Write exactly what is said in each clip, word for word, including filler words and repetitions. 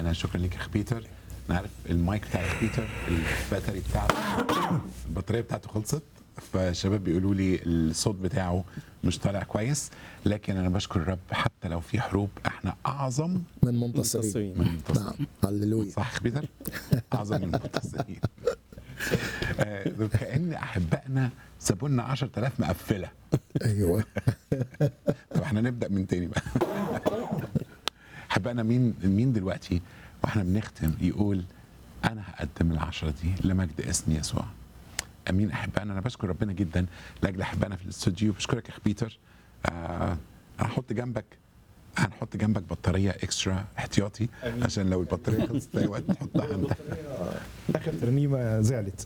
شكرا شكرا ليك يا اخ بيتر. نعرف المايك بتاع اخ بيتر الباتري بتاعته البطاريه بتاعته خلصت، فالشباب بيقولوا لي الصوت بتاعه مش طالع كويس، لكن انا بشكر الرب حتى لو في حروب احنا اعظم من منتصرين. من المنتصرين. نعم، هللويا. صح اخ بيتر؟ اعظم من المنتصرين. آه، كأن احبائنا سابوا لنا عشرة آلاف مقفله. ايوه. طب احنا نبدا من تاني بقى. احبائنا مين مين دلوقتي واحنا بنختم يقول انا هقدم العشرة دي لمجد اسم يسوع؟ امين. احبائنا انا بشكر ربنا جدا لاجل احبائنا في الاستوديو. بشكرك يا اخ بيتر. آه هنحط جنبك هنحط جنبك بطاريه اكسترا احتياطي أمين. عشان لو البطاريه خلصت اي وقت تحطها انت. اخر ترنيمه زعلت.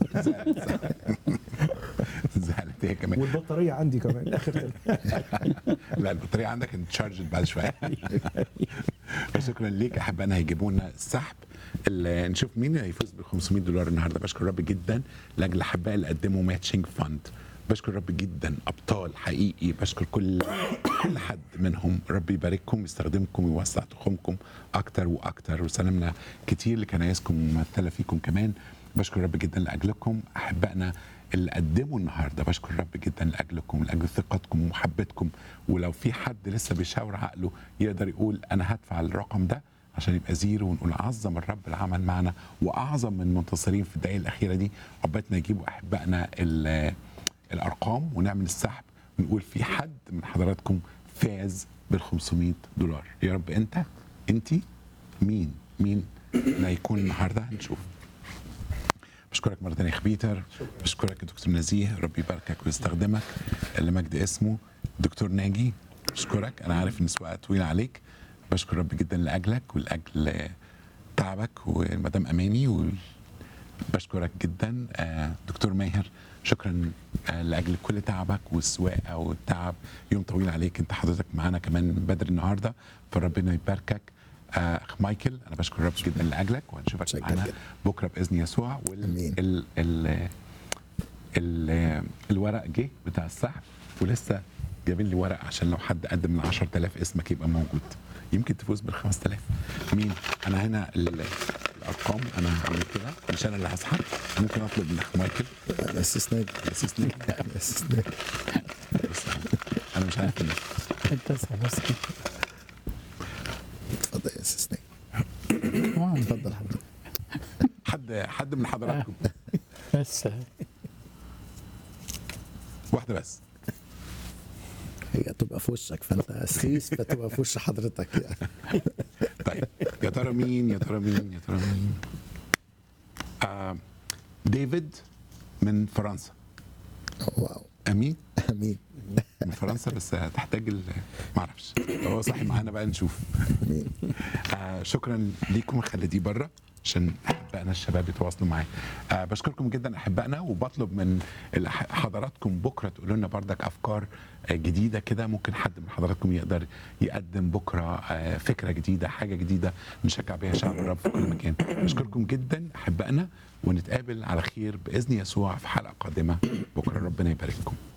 زعلت هي كمان، والبطاريه عندي كمان اخر ترنيمه. لا البطاريه عندك اتشارجت بعد شويه. فشكرا ليك. احبائنا هيجيبوا لنا السحب اللي نشوف مين اللي هيفوز بال خمسمية دولار النهارده. بشكر الرب جدا لاجل الاحباء اللي قدموا ماتشنج فاند. بشكر الرب جدا، ابطال حقيقي. بشكر كل كل حد منهم. ربي يبارككم ويستخدمكم ويوسع تخومكم اكتر واكتر، وسلامنا كتير لكنايسكم ممثله فيكم كمان. بشكر الرب جدا لاجلكم احبائنا اللي قدموا النهارده. بشكر الرب جدا لاجلكم، لاجل ثقتكم ومحبتكم. ولو في حد لسه بيشاور عقله يقدر يقول انا هدفع الرقم ده عشان يبقى زيرو، ونقول عظم الرب العمل معنا واعظم من منتصرين في الدقائق الاخيره دي. عقباتنا يجيبوا احبائنا الارقام ونعمل السحب ونقول في حد من حضراتكم فاز بال خمسمية دولار. يا رب انت انتي مين مين اللي هيكون النهارده هنشوف. بشكرك مرة تانية يا اخ بيتر. بشكرك يا دكتور نزيه، ربي يباركك ويستخدمك لمجد اسمه. دكتور ناجي بشكرك، انا عارف ان السواقه طويله عليك. بشكر رب جدا لاجلك ولاجل تعبك ومدام اماني. وبشكرك جدا دكتور ماهر، شكرا لاجل كل تعبك والسواقه والتعب. يوم طويل عليك، انت حضرتك معانا كمان بدري النهارده، فربنا يباركك. اخ مايكل انا بشكر الرب جدا لاجلك، وهنشوفك معانا بكره باذن يسوع. وال ال ال ال الورق جه بتاع السحب، ولسه جايبين لي ورق عشان لو حد قدم من عشرة آلاف اسمك يبقى موجود، يمكن تفوز بال خمسة آلاف. مين؟ انا هنا الارقام انا هعمل كده مش انا اللي هسحب. ممكن اطلب من اخ مايكل الاستثناء الاستثناء الاستثناء انا مش عارف انت اسحب بس. اتفضل يا استثناء. اتفضل حضرتك. حد حد من حضراتكم بس واحده بس. هي تبقى في وشك، فانت سخيس فتبقى في وش حضرتك يعني. طيب يا ترى مين يا ترى مين يا ترى مين آه ديفيد من فرنسا. واو. امين امين. من فرنسا، بس هتحتاج ما اعرفش لو هو صاحي معانا بقى نشوف. امين. آه شكرا ليكم. خلي دي بره عشان احبائنا الشباب يتواصلوا معايا. أه بشكركم جدا احبائنا، وبطلب من حضراتكم بكره تقولوا لنا بردك افكار جديده كده. ممكن حد من حضراتكم يقدر يقدم بكره أه فكره جديده، حاجه جديده نشجع بيها شعب الرب في كل مكان. بشكركم جدا احبائنا، ونتقابل على خير باذن يسوع في حلقه قادمه بكره. ربنا يبارككم.